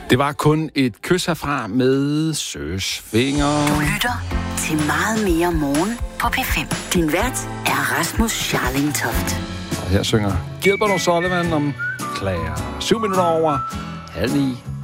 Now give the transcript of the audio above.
Det var kun et kys herfra med Søsvinger. Du lytter til meget mere morgen på P5. Din vært er Rasmus Scharling-Toft. Og her synger Gilbert O'Sullivan om Claire. 7 minutter over 8:30.